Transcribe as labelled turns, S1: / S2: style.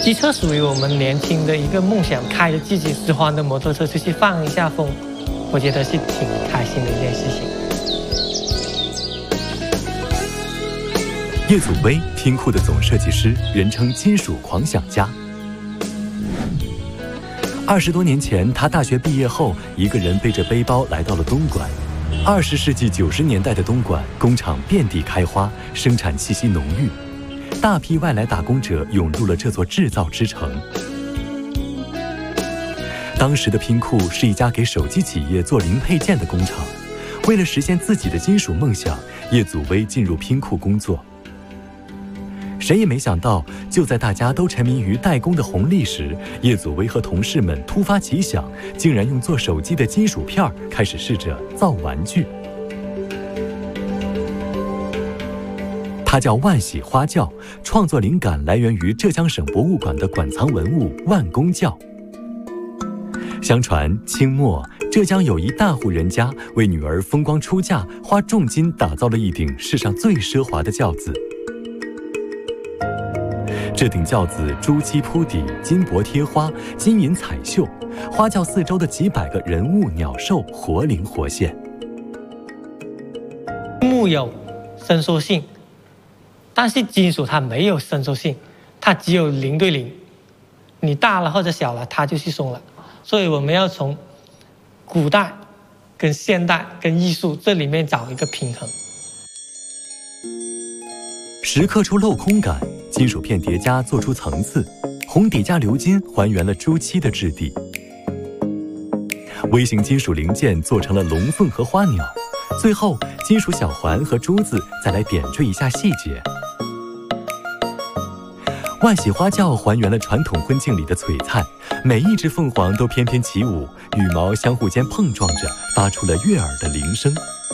S1: 机车属于我们年轻的一个梦想，开着自己喜欢的摩托车出去放一下风，我觉得是挺开心的一件事情。
S2: 叶祖威，拼酷的总设计师，人称金属狂想家。20多年前，他大学毕业后，一个人背着背包来到了东莞。20世纪90年代的东莞，工厂遍地开花，生产气息浓郁，大批外来打工者涌入了这座制造之城。当时的拼酷是一家给手机企业做零配件的工厂。为了实现自己的金属梦想，叶祖威进入拼酷工作。谁也没想到，就在大家都沉迷于代工的红利时，叶祖威和同事们突发奇想，竟然用做手机的金属片开始试着造玩具。它叫万喜花轿，创作灵感来源于浙江省博物馆的馆藏文物万公轿。相传清末浙江有一大户人家为女儿风光出嫁，花重金打造了一顶世上最奢华的轿子。这顶轿子朱漆铺底，金箔贴花，金银彩绣，花轿四周的几百个人物鸟兽活灵活现。
S1: 木有伸缩性，但是金属它没有伸缩性，它只有0对0，你大了或者小了，它就是松了。所以我们要从古代跟现代跟艺术这里面找一个平衡。
S2: 蚀刻出镂空感，金属片叠加做出层次，红底加鎏金还原了朱漆的质地。微型金属零件做成了龙凤和花鸟，最后金属小环和珠子再来点缀一下细节。万喜花轿还原了传统婚庆里的璀璨，每一只凤凰都翩翩起舞，羽毛相互间碰撞着，发出了悦耳的铃声。